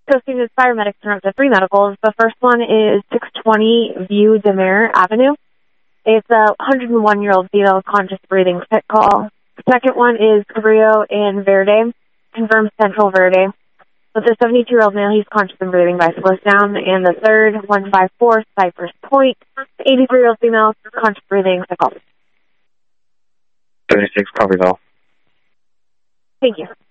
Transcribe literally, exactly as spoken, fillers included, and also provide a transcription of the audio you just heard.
Coasting is paramedics and the three medicals. The first one is six twenty View de Mer Avenue. It's a one hundred one-year-old female conscious breathing pit call. The second one is Cabrillo and Verde, confirmed Central Verde. With the seventy-two-year-old male, he's conscious and breathing by slow sound. And the third, one five four Cypress Point, eighty-three-year-old female, conscious breathing, pit call. seventy-six, copy, Val. Thank you.